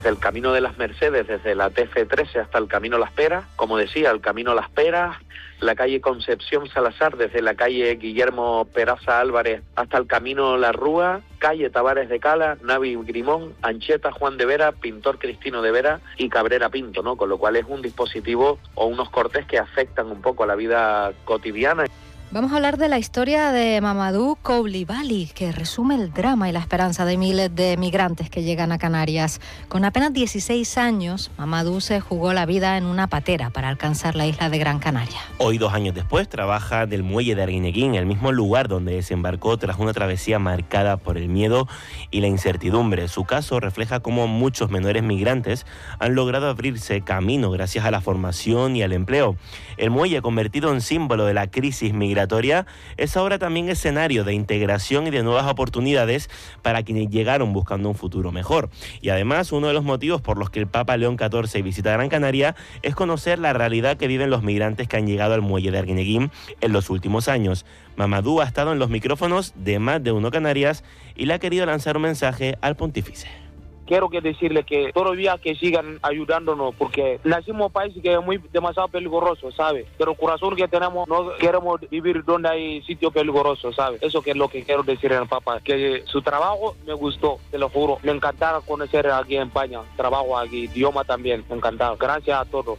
del Camino de las Mercedes, desde la TF13 hasta el Camino Las Peras, como decía, el Camino Las Peras, la calle Concepción Salazar, desde la calle Guillermo Peraza Álvarez hasta el Camino La Rúa, calle Tavares de Cala, Navi Grimón, Ancheta Juan de Vera, Pintor Cristino de Vera y Cabrera Pinto, ¿no? Con lo cual es un dispositivo o unos cortes que afectan un poco a la vida cotidiana. Vamos a hablar de la historia de Mamadou Coulibaly, que resume el drama y la esperanza de miles de migrantes que llegan a Canarias. Con apenas 16 años, Mamadou se jugó la vida en una patera para alcanzar la isla de Gran Canaria. Hoy, 2 años después, trabaja del muelle de Arguineguín, el mismo lugar donde desembarcó tras una travesía marcada por el miedo y la incertidumbre. Su caso refleja cómo muchos menores migrantes han logrado abrirse camino gracias a la formación y al empleo. El muelle, convertido en símbolo de la crisis migratoria, es ahora también escenario de integración y de nuevas oportunidades para quienes llegaron buscando un futuro mejor. Y además, uno de los motivos por los que el Papa León XIV visita Gran Canaria es conocer la realidad que viven los migrantes que han llegado al muelle de Arguineguín en los últimos años. Mamadou ha estado en los micrófonos de Más de Uno Canarias y le ha querido lanzar un mensaje al pontífice. Quiero decirle que todavía que sigan ayudándonos, porque nacimos en un país que es demasiado peligroso, ¿sabe? Pero el corazón que tenemos, no queremos vivir donde hay sitio peligroso, ¿sabe? Eso que es lo que quiero decirle al Papa, que su trabajo me gustó, te lo juro. Me encantaba conocer aquí en España, trabajo aquí, idioma también, me encantaba. Gracias a todos.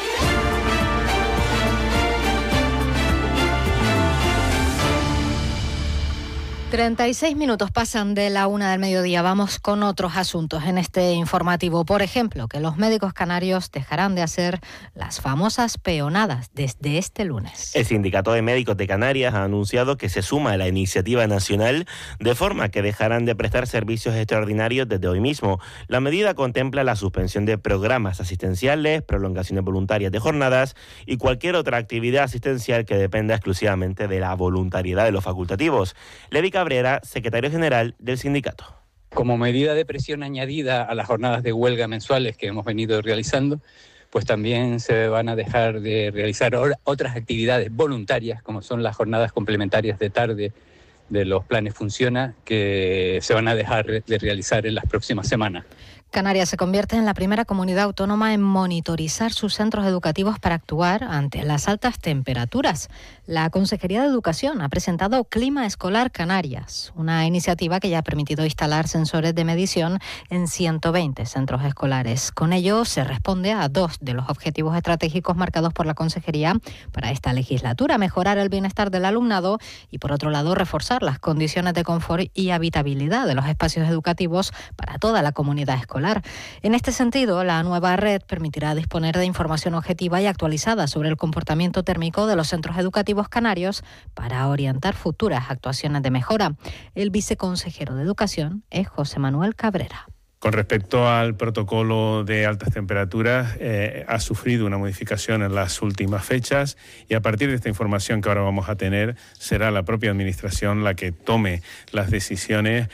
36 minutos pasan de la 1 del mediodía. Vamos con otros asuntos en este informativo. Por ejemplo, que los médicos canarios dejarán de hacer las famosas peonadas desde este lunes. El Sindicato de Médicos de Canarias ha anunciado que se suma a la iniciativa nacional, de forma que dejarán de prestar servicios extraordinarios desde hoy mismo. La medida contempla la suspensión de programas asistenciales, prolongaciones voluntarias de jornadas y cualquier otra actividad asistencial que dependa exclusivamente de la voluntariedad de los facultativos. Levi Cabrera, secretario general del sindicato. Como medida de presión añadida a las jornadas de huelga mensuales que hemos venido realizando, pues también se van a dejar de realizar otras actividades voluntarias, como son las jornadas complementarias de tarde de los planes Funciona, que se van a dejar de realizar en las próximas semanas. Canarias se convierte en la primera comunidad autónoma en monitorizar sus centros educativos para actuar ante las altas temperaturas. La Consejería de Educación ha presentado Clima Escolar Canarias, una iniciativa que ya ha permitido instalar sensores de medición en 120 centros escolares. Con ello se responde a 2 de los objetivos estratégicos marcados por la Consejería para esta legislatura: mejorar el bienestar del alumnado y, por otro lado, reforzar las condiciones de confort y habitabilidad de los espacios educativos para toda la comunidad escolar. En este sentido, la nueva red permitirá disponer de información objetiva y actualizada sobre el comportamiento térmico de los centros educativos canarios para orientar futuras actuaciones de mejora. El viceconsejero de Educación es José Manuel Cabrera. Con respecto al protocolo de altas temperaturas, ha sufrido una modificación en las últimas fechas y a partir de esta información que ahora vamos a tener, será la propia Administración la que tome las decisiones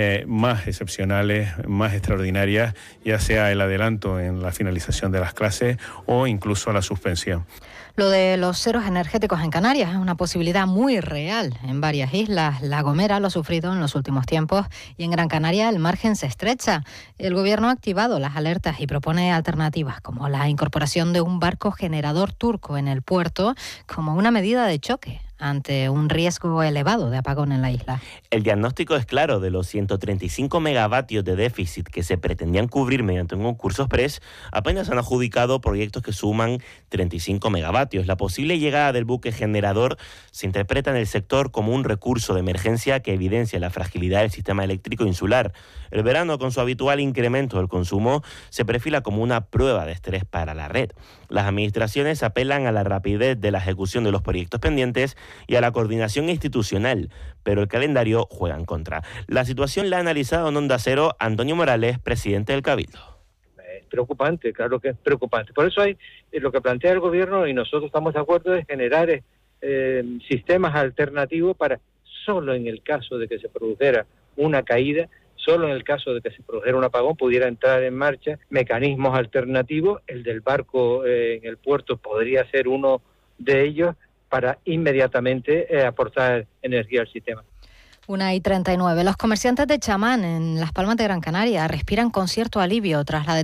más excepcionales, más extraordinarias, ya sea el adelanto en la finalización de las clases o incluso la suspensión. Lo de los ceros energéticos en Canarias es una posibilidad muy real en varias islas. La Gomera lo ha sufrido en los últimos tiempos y en Gran Canaria el margen se estrecha. El Gobierno ha activado las alertas y propone alternativas como la incorporación de un barco generador turco en el puerto como una medida de choque ante un riesgo elevado de apagón en la isla. El diagnóstico es claro: de los 135 megavatios de déficit que se pretendían cubrir mediante un concurso express, apenas han adjudicado proyectos que suman 35 megavatios. La posible llegada del buque generador se interpreta en el sector como un recurso de emergencia que evidencia la fragilidad del sistema eléctrico insular. El verano, con su habitual incremento del consumo, se perfila como una prueba de estrés para la red. Las administraciones apelan a la rapidez de la ejecución de los proyectos pendientes y a la coordinación institucional, pero el calendario juega en contra. La situación la ha analizado en Onda Cero Antonio Morales, presidente del Cabildo. Es preocupante, claro que es preocupante. Por eso hay lo que plantea el gobierno, y nosotros estamos de acuerdo, es generar sistemas alternativos para, solo en el caso de que se produjera una caída, solo en el caso de que se produjera un apagón, pudiera entrar en marcha mecanismos alternativos. El del barco en el puerto podría ser uno de ellos, para inmediatamente aportar energía al sistema. 1:39. Los comerciantes de chamán en Las Palmas de Gran Canaria respiran con cierto alivio tras la